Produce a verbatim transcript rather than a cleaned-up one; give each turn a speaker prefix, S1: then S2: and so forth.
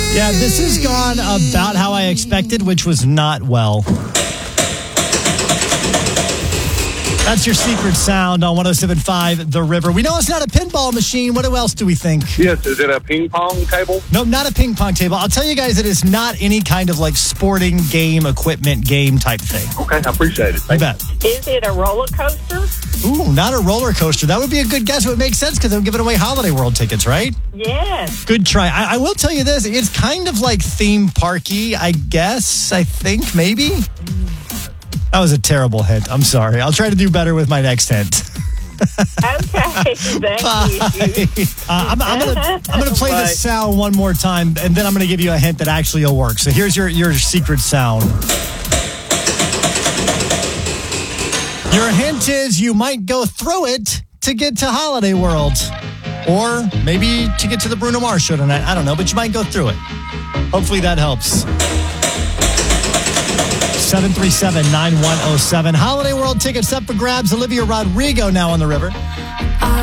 S1: Yeah, this has gone about how I expected, which was not well. That's your secret sound on one oh seven point five The River. We know it's not a pinball machine. What else do we think?
S2: Yes, is it a ping pong table?
S1: No, not a ping pong table. I'll tell you guys, it is not any kind of like sporting game, equipment game type thing.
S2: Okay, I appreciate it.
S1: You bet.
S3: Is it a roller coaster?
S1: Ooh, not a roller coaster. That would be a good guess. It would make sense because I'm giving away Holiday World tickets, right?
S3: Yes.
S1: Good try. I, I will tell you this. It's kind of like theme parky, I guess. I think, maybe. That was a terrible hint. I'm sorry. I'll try to do better with my next hint.
S3: Okay, thank you.
S1: Uh, I'm, I'm gonna I'm gonna play this sound one more time, and then I'm gonna give you a hint that actually will work. So here's your your secret sound. Your hint is you might go through it to get to Holiday World, or maybe to get to the Bruno Mars show tonight. I don't know, but you might go through it. Hopefully that helps. seven three seven, nine one oh seven. Holiday World tickets up for grabs. Olivia Rodrigo now on the river.